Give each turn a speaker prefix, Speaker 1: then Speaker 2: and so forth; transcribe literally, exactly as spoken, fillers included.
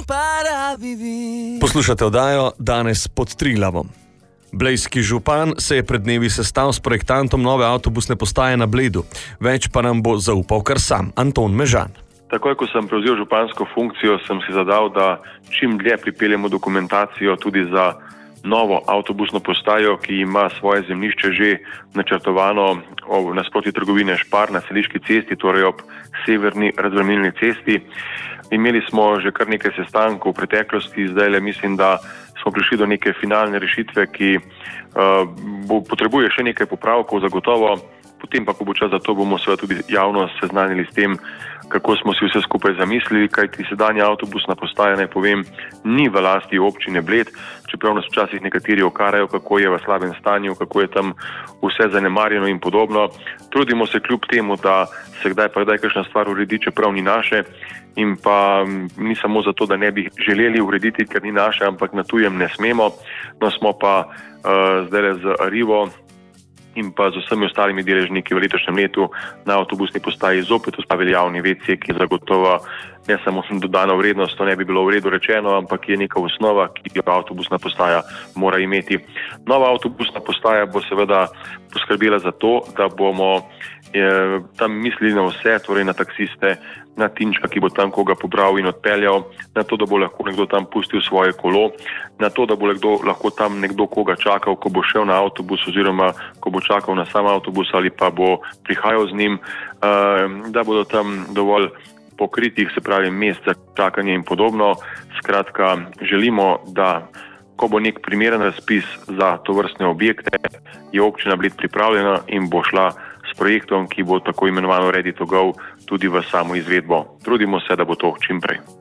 Speaker 1: Poslušate oddajo Danes pod Triglavom. Blejski župan se je pred dnevi sestal s projektantom nove avtobusne postaje na Bledu. Več pa nam bo zaupal kar sam, Anton Mežan.
Speaker 2: Takoj, ko sem prevzel župansko funkcijo, sem si zadal, da čim dlje pripeljemo dokumentacijo tudi za novo avtobusno postajo, ki ima svoje zemljišče že načrtovano nasproti trgovine Špar na Seliški cesti, torej ob severni razbremenilni cesti. Imeli smo že kar nekaj sestankov v preteklosti, zdaj le mislim, da smo prišli do neke finalne rešitve, ki uh, bo, potrebuje še nekaj popravkov zagotovo, potem pa, ko bo čas za to, bomo seveda tudi javnost seznanili s tem, kako smo si vse skupaj zamislili, kajti sedanja avtobusna postaja, naj povem, ni v lasti občine Bled, čeprav nas včasih nekateri okarajo, kako je v slabem stanju, kako je tam vse zanemarjeno in podobno. Trudimo se kljub temu, da se kdaj pa kdaj kakšna stvar uredi, čeprav ni naše, in pa ni samo zato, da ne bi želeli urediti, ker ni naše, ampak na tujem ne smemo. No, smo pa uh, zdaj z Arrivo in pa z vsemi ostalimi deležniki v letošnjem letu na avtobusni postaji zopet ustavili javni ve ce, ki zagotovo ne samo dodano vrednost, to ne bi bilo v redu rečeno, ampak je neka osnova, ki jo avtobusna postaja mora imeti. Nova avtobusna postaja bo seveda poskrbela za to, da bomo eh, tam mislili na vse, torej na taksiste, na Tinčka, ki bo tam koga pobral in odpeljal, na to, da bo lahko nekdo tam pustil svoje kolo, na to, da bo nekdo, lahko tam nekdo koga čakal, ko bo šel na avtobus oziroma ko bo čakal na sam avtobus ali pa bo prihajal z njim, eh, da bodo tam dovolj pokritih, se pravi, mest za čakanje in podobno. Skratka, želimo, da ko bo nek primeren razpis za tovrstne objekte, je občina Bled pripravljena in bo šla s projektom, ki bo tako imenovano ready to go, tudi v samo izvedbo. Trudimo se, da bo to čim prej.